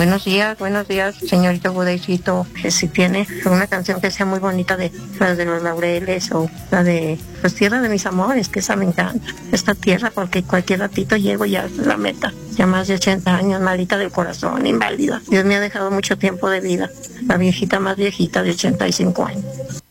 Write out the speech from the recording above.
Buenos días, señorito Budecito. Si tiene una canción que sea muy bonita de las de los Laureles o la de pues Tierra de mis amores, que esa me encanta. Esta tierra porque cualquier ratito llego ya a la meta. Ya más de 80 años, malita del corazón, inválida. Dios me ha dejado mucho tiempo de vida. La viejita más viejita de 85 años.